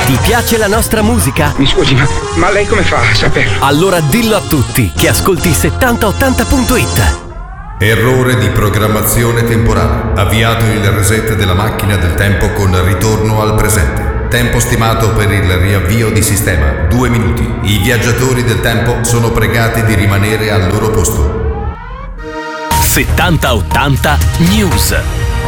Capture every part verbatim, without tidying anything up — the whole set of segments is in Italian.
Ti piace la nostra musica? Mi scusi, ma, ma lei come fa a saperlo? Allora dillo a tutti che ascolti settanta ottanta punto it. Errore di programmazione temporale. Avviato il reset della macchina del tempo con ritorno al presente. Tempo stimato per il riavvio di sistema, due minuti. I viaggiatori del tempo sono pregati di rimanere al loro posto. settanta ottanta News.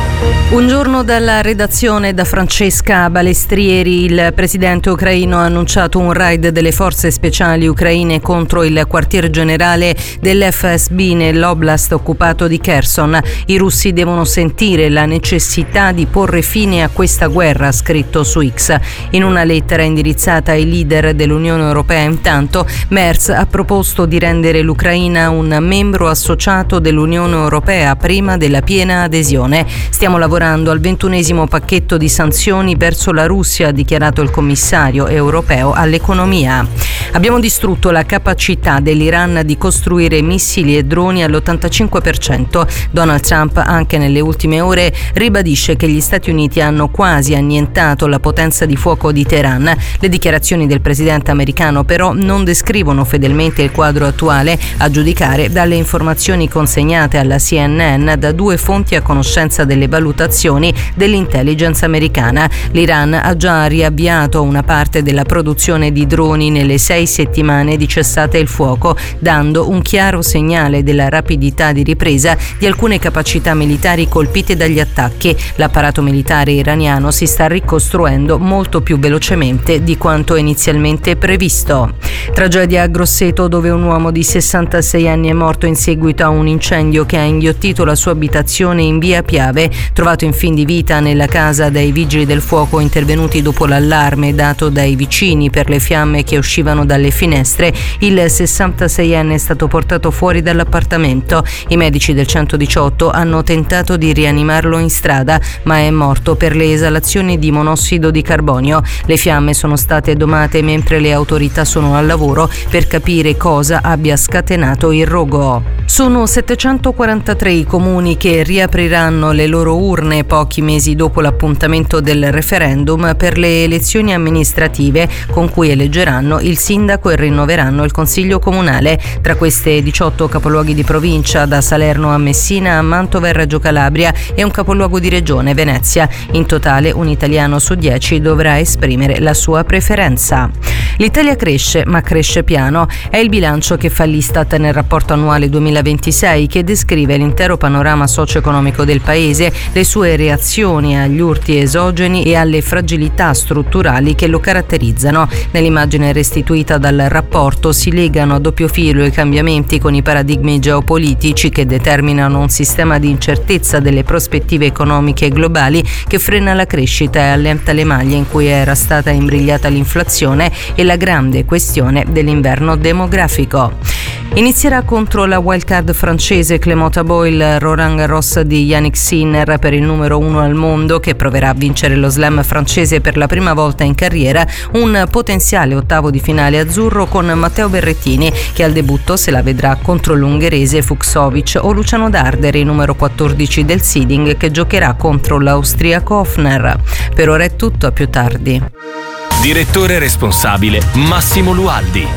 Un giorno dalla redazione, da Francesca Balestrieri. Il presidente ucraino ha annunciato un raid delle forze speciali ucraine contro il quartier generale dell'F S B nell'oblast occupato di Kherson. I russi devono sentire la necessità di porre fine a questa guerra, ha scritto su X. In una lettera indirizzata ai leader dell'Unione Europea, intanto, Merz ha proposto di rendere l'Ucraina un membro associato dell'Unione Europea prima della piena adesione. Stiamo lavorando al ventunesimo pacchetto di sanzioni verso la Russia, ha dichiarato il commissario europeo all'economia. Abbiamo distrutto la capacità dell'Iran di costruire missili e droni all'ottantacinque per cento. Donald Trump, anche nelle ultime ore, ribadisce che gli Stati Uniti hanno quasi annientato la potenza di fuoco di Teheran. Le dichiarazioni del presidente americano però non descrivono fedelmente il quadro attuale, a giudicare dalle informazioni consegnate alla C N N da due fonti a conoscenza delle valutazioni dell'intelligence americana. L'Iran ha già riavviato una parte della produzione di droni nelle sei settimane di cessate il fuoco, dando un chiaro segnale della rapidità di ripresa di alcune capacità militari colpite dagli attacchi. L'apparato militare iraniano si sta ricostruendo molto più velocemente di quanto inizialmente previsto. Tragedia a Grosseto, dove un uomo di sessantasei anni è morto in seguito a un incendio che ha inghiottito la sua abitazione in via Piave. Trovato in fin di vita nella casa dai vigili del fuoco intervenuti dopo l'allarme dato dai vicini per le fiamme che uscivano dalle finestre, il sessantaseienne è stato portato fuori dall'appartamento. I medici del centodiciotto hanno tentato di rianimarlo in strada, ma è morto per le esalazioni di monossido di carbonio. Le fiamme sono state domate mentre le autorità sono al lavoro per capire cosa abbia scatenato il rogo. Sono settecentoquarantatré i comuni che riapriranno le loro urne pochi mesi dopo l'appuntamento del referendum per le elezioni amministrative, con cui eleggeranno il sindaco e rinnoveranno il consiglio comunale. Tra queste diciotto capoluoghi di provincia, da Salerno a Messina a Mantova e Reggio Calabria, e un capoluogo di regione, Venezia. In totale un italiano su dieci dovrà esprimere la sua preferenza. L'Italia cresce, ma cresce piano. È il bilancio che fa l'Istat nel rapporto annuale duemilaventisei, che descrive l'intero panorama socio-economico del paese, le sue reazioni agli urti esogeni e alle fragilità strutturali che lo caratterizzano. Nell'immagine restituita dal rapporto si legano a doppio filo i cambiamenti con i paradigmi geopolitici che determinano un sistema di incertezza delle prospettive economiche globali che frena la crescita e allenta le maglie in cui era stata imbrigliata l'inflazione, e la grande questione dell'inverno demografico. Inizierà contro la wildcard francese Clément Tabot il Roland Garros di Yannick Sinner per il numero uno al mondo, che proverà a vincere lo slam francese per la prima volta in carriera, un potenziale ottavo di finale azzurro con Matteo Berrettini, che al debutto se la vedrà contro l'ungherese Fucsovic, o Luciano Darderi, numero quattordici del seeding, che giocherà contro l'austriaco Hofner. Per ora è tutto, a più tardi. Direttore responsabile Massimo Lualdi.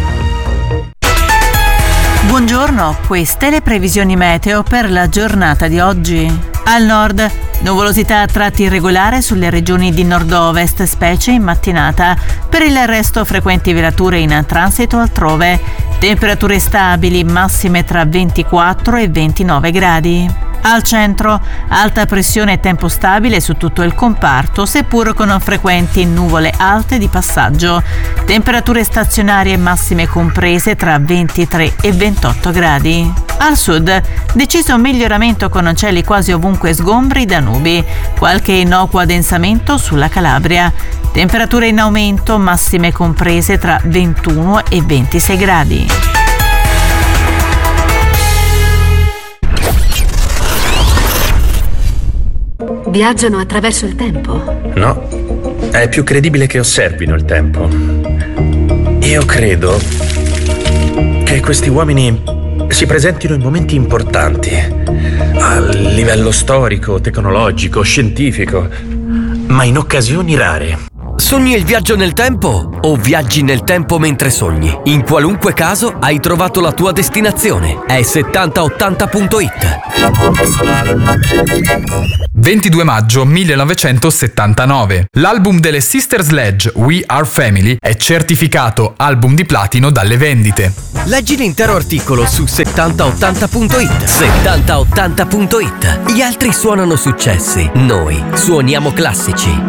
Buongiorno, queste le previsioni meteo per la giornata di oggi. Al nord, nuvolosità a tratti irregolare sulle regioni di nord-ovest, specie in mattinata. Per il resto, frequenti velature in transito altrove. Temperature stabili, massime tra ventiquattro e ventinove gradi. Al centro, alta pressione e tempo stabile su tutto il comparto, seppur con frequenti nuvole alte di passaggio. Temperature stazionarie massime comprese tra ventitré e ventotto gradi. Al sud, deciso miglioramento con cieli quasi ovunque sgombri da nubi. Qualche innocuo addensamento sulla Calabria. Temperature in aumento, massime comprese tra ventuno e ventisei gradi. Viaggiano attraverso il tempo? No, è più credibile che osservino il tempo. Io credo che questi uomini si presentino in momenti importanti, a livello storico, tecnologico, scientifico, ma in occasioni rare. Sogni il viaggio nel tempo o viaggi nel tempo mentre sogni? In qualunque caso hai trovato la tua destinazione. È settanta ottanta punto it. ventidue maggio millenovecentosettantanove. L'album delle Sister Sledge, We Are Family, è certificato album di platino dalle vendite. Leggi l'intero articolo su settanta ottanta punto it. settanta ottanta punto it. Gli altri suonano successi, noi suoniamo classici.